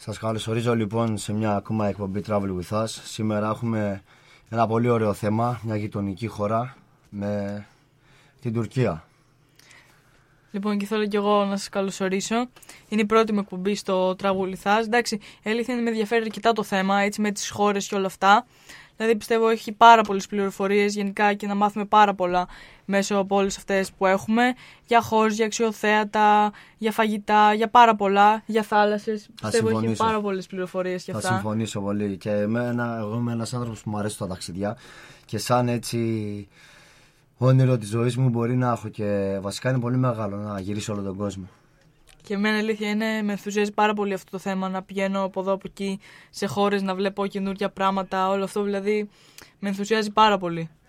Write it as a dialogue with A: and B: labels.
A: Σας καλωσορίζω λοιπόν σε μια ακόμα εκπομπή Travel with Us. Σήμερα έχουμε ένα πολύ ωραίο θέμα, μια γειτονική χώρα με την Τουρκία.
B: Λοιπόν, και θέλω και εγώ να σας καλωσορίσω. Είναι η πρώτη μου εκπομπή στο Travel with Us. Εντάξει, η αλήθεια είναι με ενδιαφέρει αρκετά το θέμα, έτσι με τις χώρες και όλα αυτά. Δηλαδή πιστεύω έχει πάρα πολλές πληροφορίες γενικά και να μάθουμε πάρα πολλά μέσω από όλες αυτές που έχουμε. Για χώρες, για αξιοθέατα, για φαγητά, για πάρα πολλά, για θάλασσες. Πιστεύω έχει πάρα πολλές πληροφορίες για αυτά.
A: Θα συμφωνήσω πολύ. Και εγώ είμαι ένας άνθρωπος που μου αρέσει τα ταξιδιά. Και σαν έτσι όνειρο της ζωής μου μπορεί να έχω και βασικά είναι πολύ μεγάλο να γυρίσω όλο τον κόσμο.
B: Και εμένα αλήθεια είναι, με ενθουσιάζει πάρα πολύ αυτό το θέμα, να πηγαίνω από εδώ από εκεί σε χώρες, να βλέπω καινούργια πράγματα, όλο αυτό δηλαδή με ενθουσιάζει πάρα πολύ.